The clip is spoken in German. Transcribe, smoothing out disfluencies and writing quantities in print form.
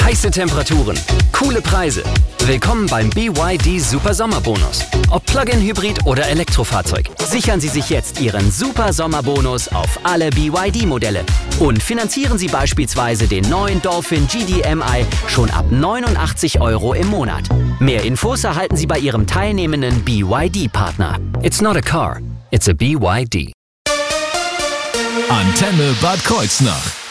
Heiße Temperaturen, coole Preise. Willkommen beim BYD Super Sommerbonus. Ob Plug-in-Hybrid oder Elektrofahrzeug, sichern Sie sich jetzt Ihren Super Sommerbonus auf alle BYD-Modelle und finanzieren Sie beispielsweise den neuen Dolphin GDMi schon ab 89 € im Monat. Mehr Infos erhalten Sie bei Ihrem teilnehmenden BYD-Partner. It's not a car, it's a BYD. Antenne Bad Kreuznach.